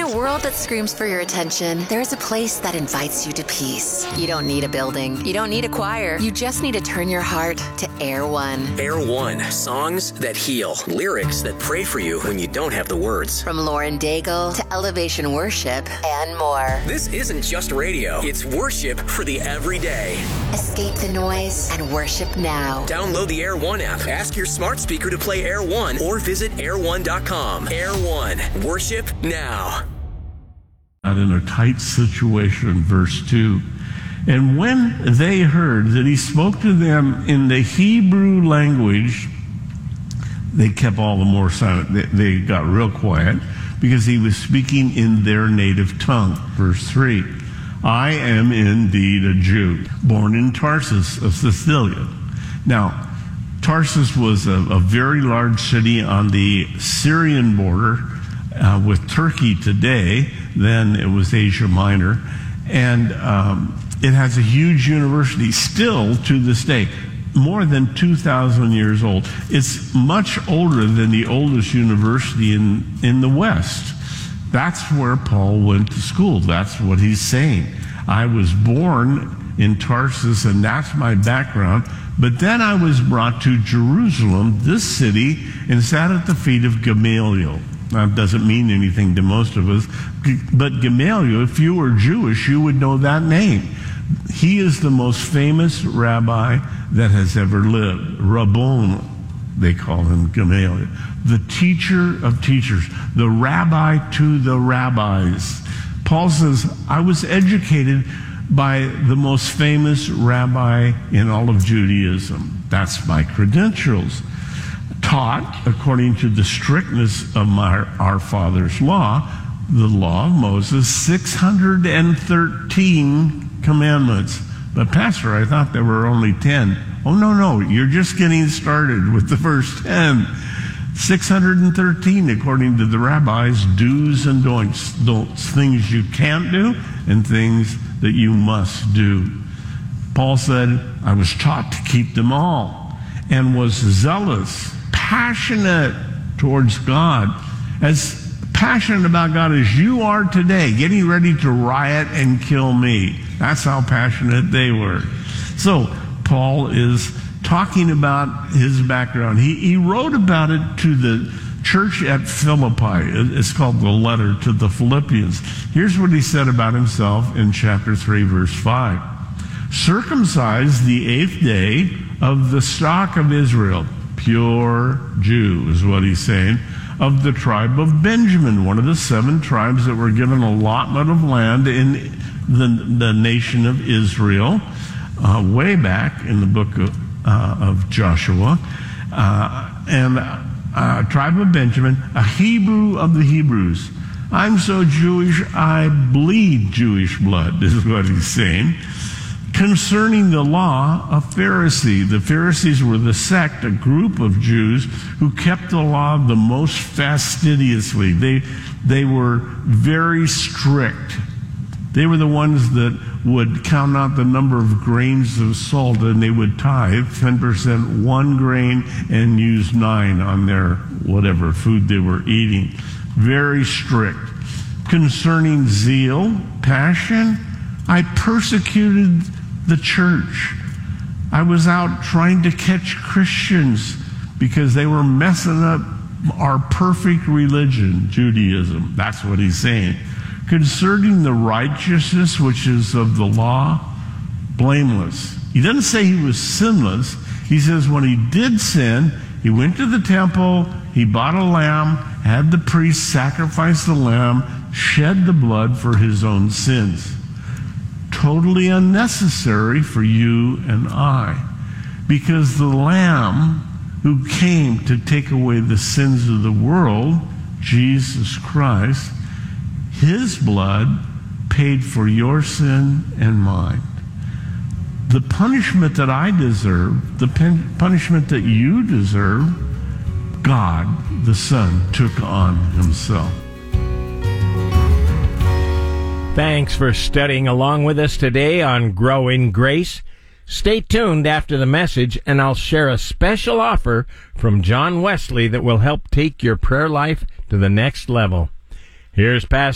a world that screams for your attention, there's a place that invites you to peace. You don't need a building. You don't need a choir. You just need to turn your heart to Air One. Air One. Songs that heal. Lyrics that pray for you when you don't have the words. From Lauren Daigle to Elevation Worship and more. This isn't just radio. It's worship for the everyday. Escape the noise and worship now. Download the Air One app. Ask your smart speaker to play Air One or visit air1.com. Air One. Worship now. In a tight situation, verse 2. And when they heard that he spoke to them in the Hebrew language, they kept all the more silent. They got real quiet because he was speaking in their native tongue. Verse 3. I am indeed a Jew, born in Tarsus of Cilicia. Now, Tarsus was a very large city on the Syrian border with Turkey today. Then it was Asia Minor. And it has a huge university still to this day, more than 2,000 years old. It's much older than the oldest university in the West. That's where Paul went to school. That's what he's saying. I was born in Tarsus, and that's my background. But then I was brought to Jerusalem, this city, and sat at the feet of Gamaliel. That doesn't mean anything to most of us, but Gamaliel, if you were Jewish, you would know that name. He is the most famous rabbi that has ever lived. Rabbon, they call him Gamaliel. The teacher of teachers, the rabbi to the rabbis. Paul says, I was educated by the most famous rabbi in all of Judaism. That's my credentials. Taught according to the strictness of our father's law, the law of Moses, 613 commandments. But Pastor, I thought there were only 10. Oh, no, you're just getting started with the first 10. 613 according to the rabbis, do's and don'ts, things you can't do and things that you must do. Paul said, I was taught to keep them all and was zealous, passionate towards God, as passionate about God as you are today, getting ready to riot and kill me. That's how passionate they were. So Paul is talking about his background. He wrote about it to the church at Philippi. It's called the letter to the Philippians. Here's what he said about himself in chapter 3, verse 5. Circumcised the 8th day of the stock of Israel, pure Jew is what he's saying, of the tribe of Benjamin, one of the 7 tribes that were given allotment of land in the nation of Israel, way back in the book of Joshua, tribe of Benjamin, a Hebrew of the Hebrews. I'm so Jewish, I bleed Jewish blood, is what he's saying. Concerning the law, a Pharisee. The Pharisees were the sect, a group of Jews who kept the law the most fastidiously. They were very strict. They were the ones that would count out the number of grains of salt, and they would tithe 10%, 1 grain, and use 9 on their whatever food they were eating. Very strict. Concerning zeal, passion, I persecuted the church. I was out trying to catch Christians because they were messing up our perfect religion, Judaism. That's what he's saying. Concerning the righteousness which is of the law, blameless. He doesn't say he was sinless. He says when he did sin, he went to the temple, he bought a lamb, had the priest sacrifice the lamb, shed the blood for his own sins. Totally unnecessary for you and I, because the Lamb who came to take away the sins of the world, Jesus Christ, his blood paid for your sin and mine. The punishment that I deserve, the punishment that you deserve, God, the Son, took on himself. Thanks for studying along with us today on Grow in Grace. Stay tuned after the message, and I'll share a special offer from John Wesley that will help take your prayer life to the next level. Here's Pastor